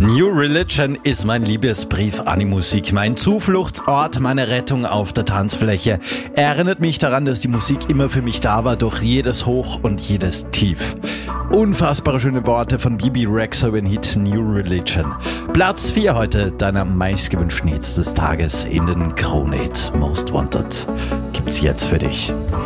New Religion ist mein Liebesbrief an die Musik, mein Zufluchtsort, meine Rettung auf der Tanzfläche. Er erinnert mich daran, dass die Musik immer für mich da war, durch jedes Hoch und jedes Tief. Unfassbare schöne Worte von Bibi Rexa über den Hit New Religion. Platz 4 heute deiner meistgewünschten Hits des Tages in den Krone-Hit Most Wanted. Gibt's jetzt für dich.